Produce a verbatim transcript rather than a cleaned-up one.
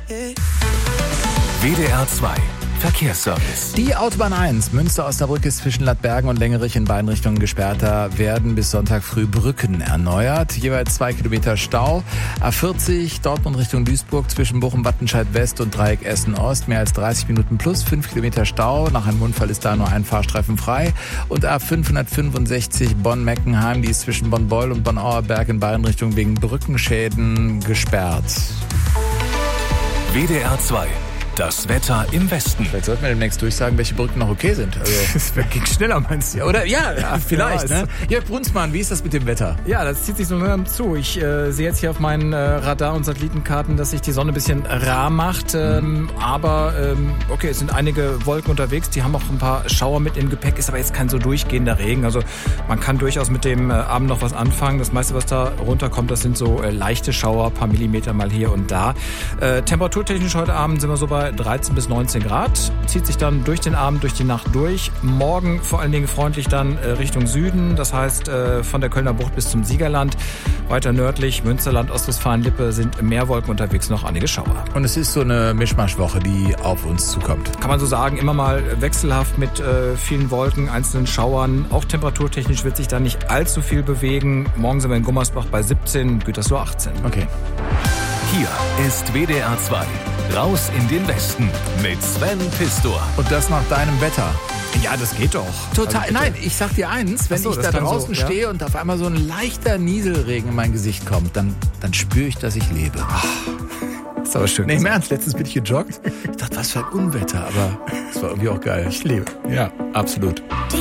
W D R zwei Verkehrsservice. Die Autobahn eins, Münster-Osnabrück, ist zwischen Ladbergen und Längerich in beiden Richtungen gesperrt. Da werden bis Sonntag früh Brücken erneuert. Jeweils zwei Kilometer Stau. A vierzig, Dortmund Richtung Duisburg, zwischen Bochum-Wattenscheid West und Dreieck Essen-Ost. Mehr als dreißig Minuten plus, fünf Kilometer Stau. Nach einem Unfall ist da nur ein Fahrstreifen frei. Und A fünfhundertfünfundsechzig Bonn-Meckenheim, die ist zwischen Bonn-Beul und Bonn-Auerberg in beiden Richtungen wegen Brückenschäden gesperrt. W D R zwei. Das Wetter im Westen. Vielleicht sollten wir demnächst durchsagen, welche Brücken noch okay sind. Also, das ging schneller, meinst du? oder? Ja, ja vielleicht. Ja, ne? Jörg Brunsmann, wie ist das mit dem Wetter? Ja, das zieht sich so langsam zu. Ich äh, sehe jetzt hier auf meinen äh, Radar- und Satellitenkarten, dass sich die Sonne ein bisschen rar macht. Ähm, mhm. Aber, ähm, okay, es sind einige Wolken unterwegs. Die haben auch ein paar Schauer mit im Gepäck. Ist aber jetzt kein so durchgehender Regen. Also man kann durchaus mit dem äh, Abend noch was anfangen. Das meiste, was da runterkommt, das sind so äh, leichte Schauer, paar Millimeter mal hier und da. Äh, temperaturtechnisch heute Abend sind wir so bei dreizehn bis neunzehn Grad, zieht sich dann durch den Abend, durch die Nacht durch. Morgen vor allen Dingen freundlich dann äh, Richtung Süden, das heißt äh, von der Kölner Bucht bis zum Siegerland. Weiter nördlich, Münsterland, Ostwestfalen-Lippe sind mehr Wolken unterwegs, noch einige Schauer. Und es ist so eine Mischmaschwoche, die auf uns zukommt. Kann man so sagen, immer mal wechselhaft mit äh, vielen Wolken, einzelnen Schauern. Auch temperaturtechnisch wird sich da nicht allzu viel bewegen. Morgen sind wir in Gummersbach bei siebzehn, Gütersloh achtzehn. Okay. Hier ist W D R zwei. Raus in den Westen mit Sven Pistor. Und das nach deinem Wetter. Ja, das geht doch. Total. Also Nein, ich sag dir eins, wenn so, ich da draußen so, ja? stehe und auf einmal so ein leichter Nieselregen in mein Gesicht kommt, dann, dann spüre ich, dass ich lebe. Das ist aber schön. Nee, im Ernst, letztens bin ich gejoggt. Ich dachte, was für ein Unwetter, aber es war irgendwie auch geil. Ich lebe. Ja, absolut.